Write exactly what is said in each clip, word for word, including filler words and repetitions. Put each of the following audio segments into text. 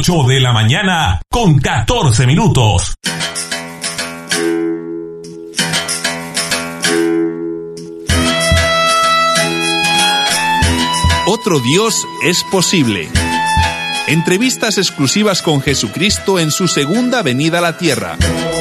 ocho de la mañana con catorce minutos. Otro Dios es posible. Entrevistas exclusivas con Jesucristo en su segunda venida a la tierra.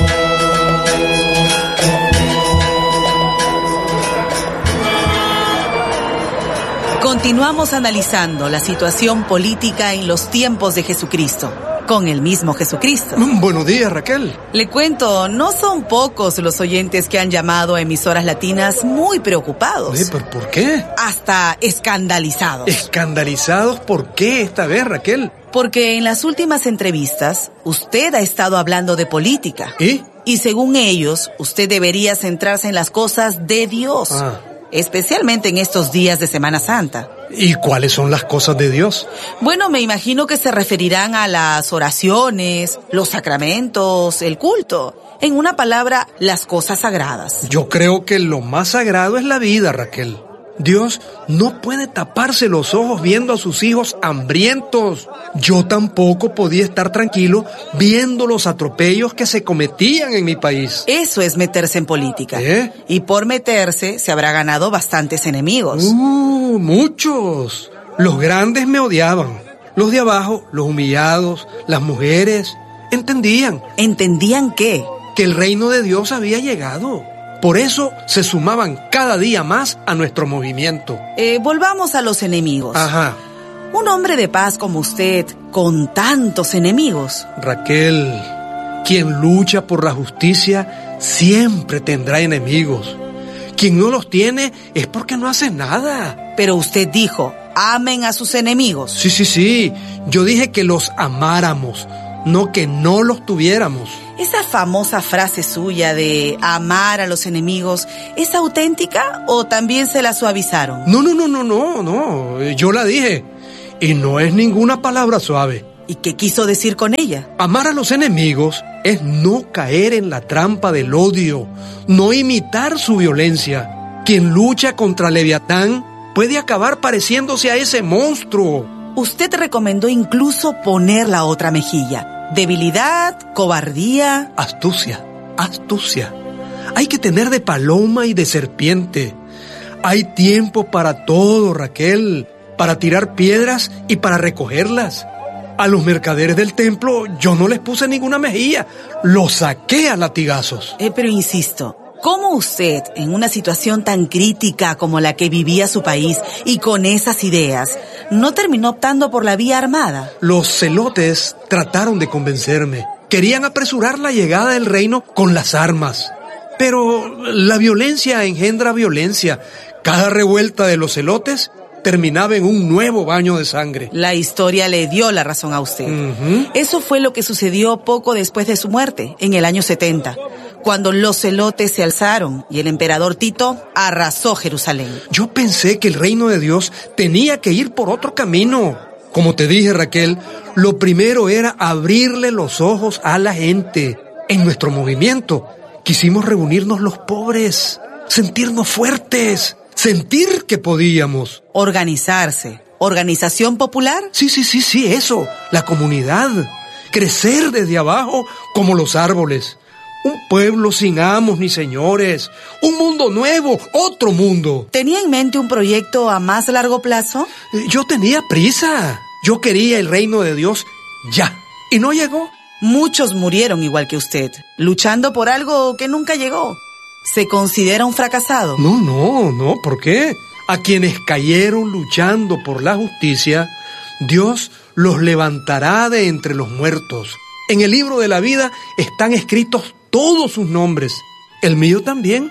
Continuamos analizando la situación política en los tiempos de Jesucristo, con el mismo Jesucristo. Mm, buenos días, Raquel. Le cuento, no son pocos los oyentes que han llamado a emisoras latinas muy preocupados. ¿Eh, ¿Pero por qué? Hasta escandalizados. ¿Escandalizados por qué esta vez, Raquel? Porque en las últimas entrevistas, usted ha estado hablando de política. ¿Y? Y según ellos, usted debería centrarse en las cosas de Dios. Ah. Especialmente en estos días de Semana Santa. ¿Y cuáles son las cosas de Dios? Bueno, me imagino que se referirán a las oraciones, los sacramentos, el culto. En una palabra, las cosas sagradas. Yo creo que lo más sagrado es la vida, Raquel. Dios no puede taparse los ojos viendo a sus hijos hambrientos. Yo tampoco podía estar tranquilo viendo los atropellos que se cometían en mi país. Eso es meterse en política. ¿Eh? Y por meterse se habrá ganado bastantes enemigos. Uh, muchos. Los grandes me odiaban. Los de abajo, los humillados, las mujeres, entendían. ¿Entendían qué? Que el reino de Dios había llegado. Por eso se sumaban cada día más a nuestro movimiento. Eh, volvamos a los enemigos. Ajá. Un hombre de paz como usted, con tantos enemigos. Raquel, quien lucha por la justicia siempre tendrá enemigos. Quien no los tiene es porque no hace nada. Pero usted dijo, amen a sus enemigos. Sí, sí, sí. Yo dije que los amáramos, no que no los tuviéramos. ¿Esa famosa frase suya de amar a los enemigos es auténtica o también se la suavizaron? No, no, no, no, no, no. Yo la dije. Y no es ninguna palabra suave. ¿Y qué quiso decir con ella? Amar a los enemigos es no caer en la trampa del odio, no imitar su violencia. Quien lucha contra Leviatán puede acabar pareciéndose a ese monstruo. Usted recomendó incluso poner la otra mejilla. Debilidad, cobardía. Astucia, astucia. Hay que tener de paloma y de serpiente. Hay tiempo para todo, Raquel. Para tirar piedras y para recogerlas. A los mercaderes del templo yo no les puse ninguna mejilla. Los saqué a latigazos. Eh, pero insisto, ¿cómo usted, en una situación tan crítica como la que vivía su país y con esas ideas, no terminó optando por la vía armada? Los celotes trataron de convencerme. Querían apresurar la llegada del reino con las armas. Pero la violencia engendra violencia. Cada revuelta de los celotes terminaba en un nuevo baño de sangre. La historia le dio la razón a usted. Uh-huh. Eso fue lo que sucedió poco después de su muerte, en el año setenta, cuando los celotes se alzaron y el emperador Tito arrasó Jerusalén. Yo pensé que el reino de Dios tenía que ir por otro camino. Como te dije, Raquel, lo primero era abrirle los ojos a la gente. En nuestro movimiento quisimos reunirnos los pobres, sentirnos fuertes, sentir que podíamos. Organizarse. ¿Organización popular? Sí, sí, sí, sí, eso. La comunidad. Crecer desde abajo como los árboles. Un pueblo sin amos ni señores. Un mundo nuevo, otro mundo. ¿Tenía en mente un proyecto a más largo plazo? Yo tenía prisa. Yo quería el reino de Dios ya. ¿Y no llegó? Muchos murieron igual que usted, luchando por algo que nunca llegó. ¿Se considera un fracasado? No, no, no. ¿Por qué? A quienes cayeron luchando por la justicia, Dios los levantará de entre los muertos. En el libro de la vida están escritos todos sus nombres. El mío también.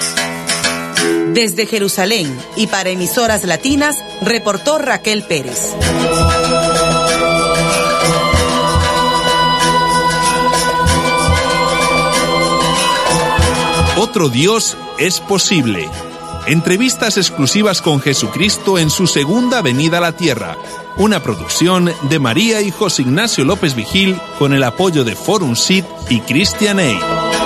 Desde Jerusalén y para emisoras latinas, reportó Raquel Pérez. Otro Dios es posible. Entrevistas exclusivas con Jesucristo en su segunda venida a la tierra. Una producción de María y José Ignacio López Vigil con el apoyo de Forum Sit y Christian Aid.